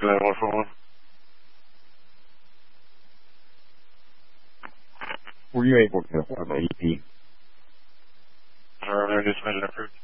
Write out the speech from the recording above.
Bonjour. Were you able to have an EP? Just made an effort.